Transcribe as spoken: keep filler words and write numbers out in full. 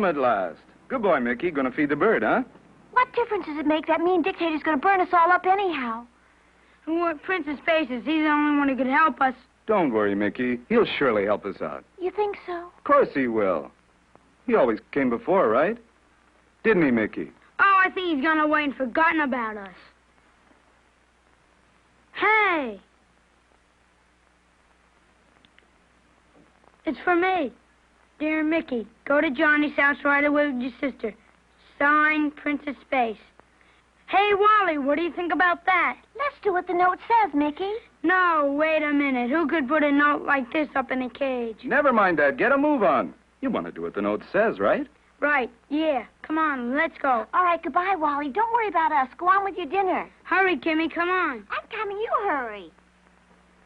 at last. Good boy, Mickey. Gonna feed the bird, huh? What difference does it make? That mean dictator's gonna burn us all up anyhow. What Princess Spaces? He's the only one who could help us. Don't worry, Mickey. He'll surely help us out. You think so? Of course he will. He always came before, right? Didn't he, Mickey? Oh, I think he's gone away and forgotten about us. Hey! It's for me. Dear Mickey, go to Johnny's house right away with your sister. Signed, Princess Space. Hey, Wally, what do you think about that? Let's do what the note says, Mickey. No, wait a minute. Who could put a note like this up in a cage? Never mind that. Get a move on. You want to do what the note says, right? Right, yeah. Come on, let's go. All right, goodbye, Wally. Don't worry about us. Go on with your dinner. Hurry, Kimmy, come on. I'm coming. You hurry.